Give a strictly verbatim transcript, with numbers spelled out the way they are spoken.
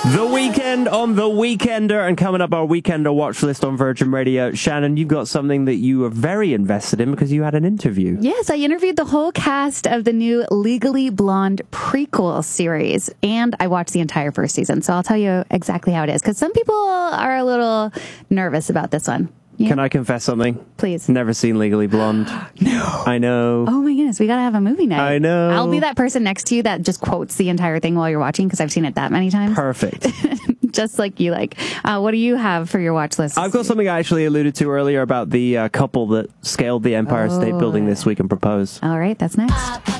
The Weekend on The Weekender, and coming up our Weekender watch list on Virgin Radio. Shannon, you've got something that you are very invested in because you had an interview. Yes, I interviewed the whole cast of the new Legally Blonde prequel series, and I watched the entire first season, so I'll tell you exactly how it is, because some people are a little nervous about this one. Yeah. Can I confess something? Please. Never seen Legally Blonde. No. I know. Oh my goodness, we gotta have a movie night. I know. I'll be that person next to you that just quotes the entire thing while you're watching, because I've seen it that many times. Perfect. Just like you like. Uh, what do you have for your watch list? I've got something I actually alluded to earlier about the uh, couple that scaled the Empire Oh. State Building this week and proposed. All right, that's next.